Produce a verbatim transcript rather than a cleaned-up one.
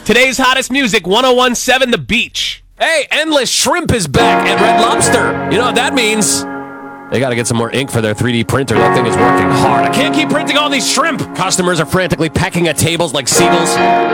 Today's hottest music, one oh one point seven The Beach. Hey, Endless Shrimp is back at Red Lobster. You know what that means? They got to get some more ink for their three D printer. That thing is working hard. I can't keep printing all these shrimp. Customers are frantically pecking at tables like seagulls.